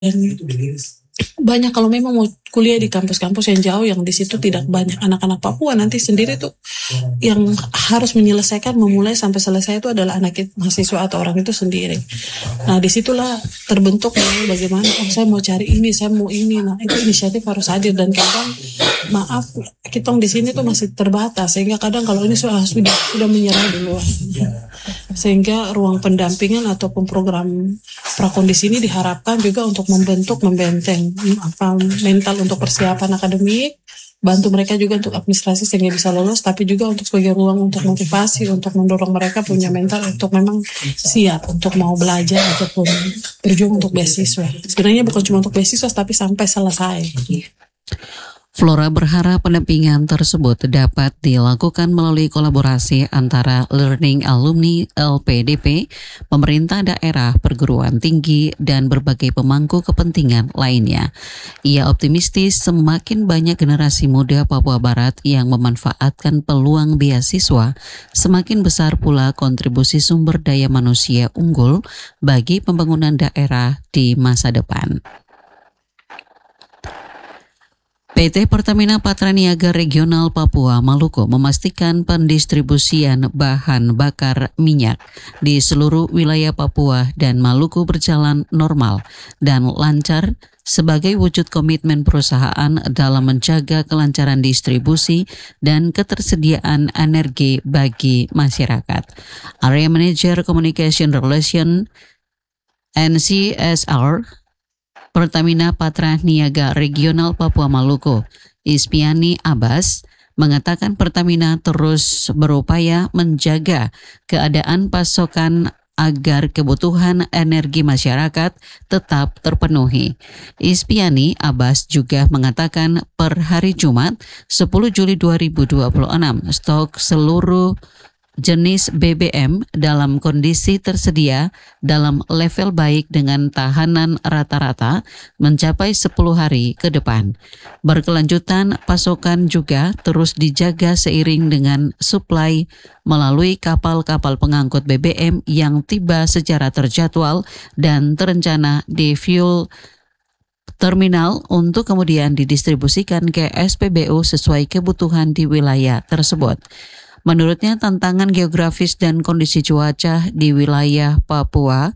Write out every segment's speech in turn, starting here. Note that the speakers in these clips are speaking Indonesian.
Dan banyak kalau memang mau kuliah di kampus-kampus yang jauh, yang di situ tidak banyak anak-anak Papua, nanti sendiri tuh yang harus menyelesaikan, memulai sampai selesai itu adalah anak mahasiswa atau orang itu sendiri. Nah disitulah terbentuk bagaimana, saya mau cari ini, saya mau ini. Nah itu inisiatif harus hadir, dan kadang maaf kita di sini tuh masih terbatas, sehingga kadang kalau ini sudah menyerah duluan. Sehingga ruang pendampingan ataupun program prakondisi ini diharapkan juga untuk membenteng mental untuk persiapan akademik, bantu mereka juga untuk administrasi sehingga bisa lolos, tapi juga untuk sebagai ruang untuk motivasi, untuk mendorong mereka punya mental untuk memang siap untuk mau belajar ataupun berjuang untuk beasiswa. Sebenarnya bukan cuma untuk beasiswa tapi sampai selesai. Flora berharap pendampingan tersebut dapat dilakukan melalui kolaborasi antara Learning Alumni LPDP, pemerintah daerah, perguruan tinggi, dan berbagai pemangku kepentingan lainnya. Ia optimistis semakin banyak generasi muda Papua Barat yang memanfaatkan peluang beasiswa, semakin besar pula kontribusi sumber daya manusia unggul bagi pembangunan daerah di masa depan. PT Pertamina Patraniaga Regional Papua Maluku memastikan pendistribusian bahan bakar minyak di seluruh wilayah Papua dan Maluku berjalan normal dan lancar sebagai wujud komitmen perusahaan dalam menjaga kelancaran distribusi dan ketersediaan energi bagi masyarakat. Area Manager Communication Relation NCSR Pertamina Patraniaga Regional Papua Maluku, Ispiani Abbas, mengatakan Pertamina terus berupaya menjaga keadaan pasokan agar kebutuhan energi masyarakat tetap terpenuhi. Ispiani Abbas juga mengatakan per hari Jumat 10 Juli 2026 stok seluruh jenis BBM dalam kondisi tersedia dalam level baik dengan tahanan rata-rata mencapai 10 hari ke depan. Berkelanjutan pasokan juga terus dijaga seiring dengan suplai melalui kapal-kapal pengangkut BBM yang tiba secara terjadwal dan terencana di fuel terminal untuk kemudian didistribusikan ke SPBU sesuai kebutuhan di wilayah tersebut. Menurutnya, tantangan geografis dan kondisi cuaca di wilayah Papua,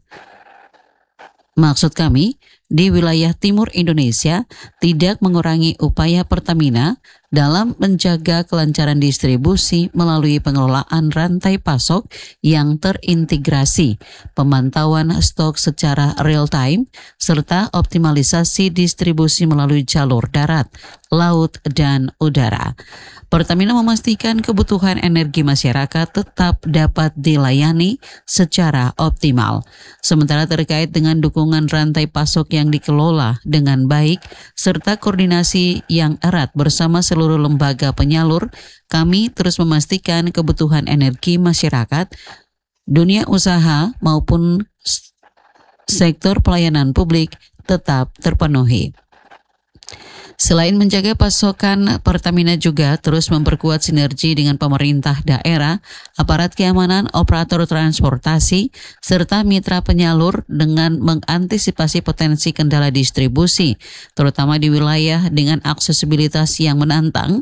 di wilayah timur Indonesia, tidak mengurangi upaya Pertamina dalam menjaga kelancaran distribusi melalui pengelolaan rantai pasok yang terintegrasi, pemantauan stok secara real-time, serta optimalisasi distribusi melalui jalur darat, laut, dan udara. Pertamina memastikan kebutuhan energi masyarakat tetap dapat dilayani secara optimal. Sementara terkait dengan dukungan rantai pasok yang dikelola dengan baik serta koordinasi yang erat bersama seluruh lembaga penyalur, kami terus memastikan kebutuhan energi masyarakat, dunia usaha maupun sektor pelayanan publik tetap terpenuhi. Selain menjaga pasokan, Pertamina juga terus memperkuat sinergi dengan pemerintah daerah, aparat keamanan, operator transportasi, serta mitra penyalur dengan mengantisipasi potensi kendala distribusi, terutama di wilayah dengan aksesibilitas yang menantang.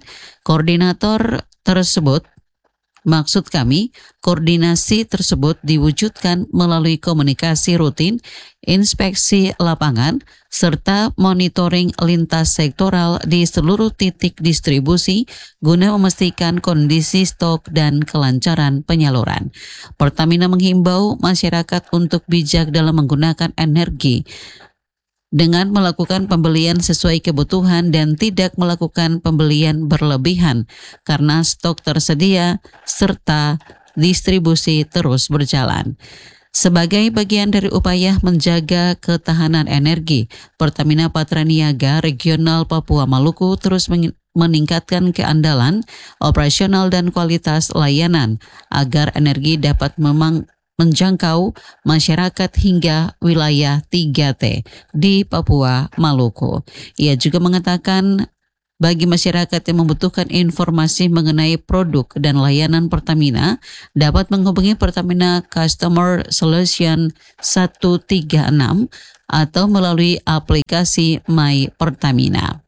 Koordinasi tersebut diwujudkan melalui komunikasi rutin, inspeksi lapangan, serta monitoring lintas sektoral di seluruh titik distribusi guna memastikan kondisi stok dan kelancaran penyaluran. Pertamina menghimbau masyarakat untuk bijak dalam menggunakan energi dengan melakukan pembelian sesuai kebutuhan dan tidak melakukan pembelian berlebihan karena stok tersedia serta distribusi terus berjalan. Sebagai bagian dari upaya menjaga ketahanan energi, Pertamina Patraniaga Regional Papua Maluku terus meningkatkan keandalan, operasional dan kualitas layanan agar energi dapat menjangkau masyarakat hingga wilayah 3T di Papua Maluku. Ia juga mengatakan bagi masyarakat yang membutuhkan informasi mengenai produk dan layanan Pertamina dapat menghubungi Pertamina Customer Solution 136 atau melalui aplikasi My Pertamina.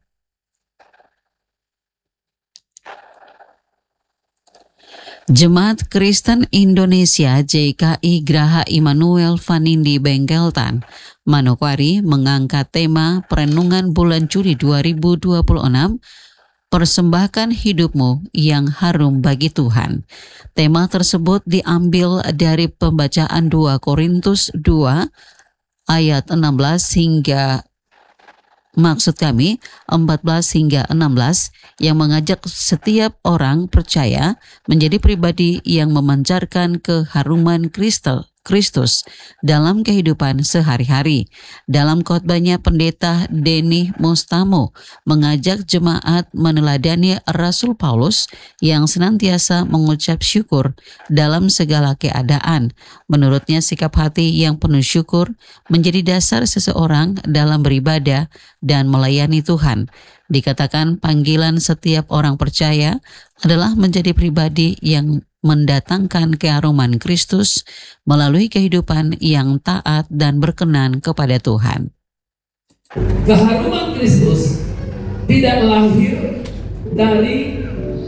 Jemaat Kristen Indonesia JKI Graha Immanuel Vanindi Bengkeltan, Manokwari mengangkat tema Perenungan bulan Juli 2026, Persembahkan hidupmu yang harum bagi Tuhan. Tema tersebut diambil dari pembacaan 2 Korintus 2 ayat 16 hingga 14 hingga 16 yang mengajak setiap orang percaya menjadi pribadi yang memancarkan keharuman Kristus dalam kehidupan sehari-hari. Dalam khotbahnya, Pendeta Denny Mustamo mengajak jemaat meneladani Rasul Paulus yang senantiasa mengucap syukur dalam segala keadaan. Menurutnya, sikap hati yang penuh syukur menjadi dasar seseorang dalam beribadah dan melayani Tuhan. Dikatakan panggilan setiap orang percaya adalah menjadi pribadi yang mendatangkan keharuman Kristus melalui kehidupan yang taat dan berkenan kepada Tuhan. Keharuman Kristus tidak lahir dari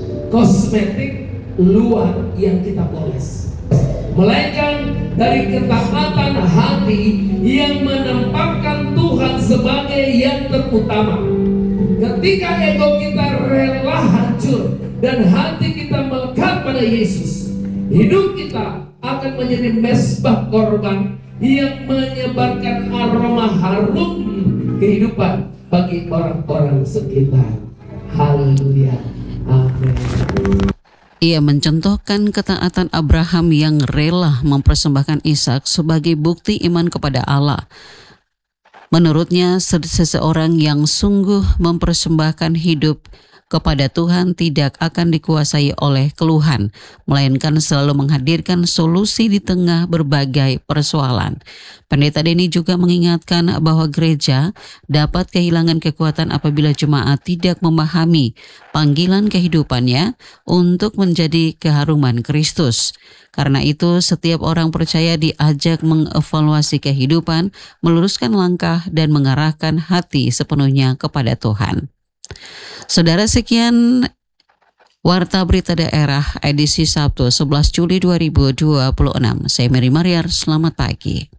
kosmetik luar yang kita poles, melainkan dari ketaatan hati yang menempatkan Tuhan sebagai yang terutama. Ketika ego kita rela hancur dan hati kita melekat pada Yesus, hidup kita akan menjadi mezbah korban yang menyebarkan aroma harum kehidupan bagi orang-orang sekitar. Haleluya. Amin. Ia mencontohkan ketaatan Abraham yang rela mempersembahkan Ishak sebagai bukti iman kepada Allah. Menurutnya, seseorang yang sungguh mempersembahkan hidup kepada Tuhan tidak akan dikuasai oleh keluhan, melainkan selalu menghadirkan solusi di tengah berbagai persoalan. Pendeta Denny juga mengingatkan bahwa gereja dapat kehilangan kekuatan apabila jemaat tidak memahami panggilan kehidupannya untuk menjadi keharuman Kristus. Karena itu, setiap orang percaya diajak mengevaluasi kehidupan, meluruskan langkah, dan mengarahkan hati sepenuhnya kepada Tuhan. Saudara, sekian Warta Berita Daerah edisi Sabtu 11 Juli 2026. Saya Mary Mariar, selamat pagi.